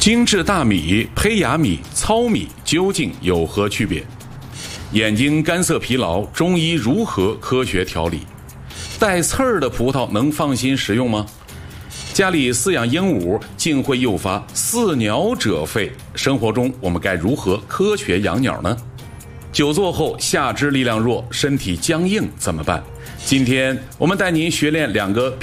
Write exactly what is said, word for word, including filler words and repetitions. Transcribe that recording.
精制大米、胚芽米、糙米究竟有何区别？眼睛干涩疲劳，中医如何科学调理？带刺儿的葡萄能放心食用吗？家里饲养鹦鹉竟会诱发饲鸟者吠，生活中我们该如何科学养鸟呢？久坐后下肢力量弱，身体僵硬怎么办？今天我们带您学练两个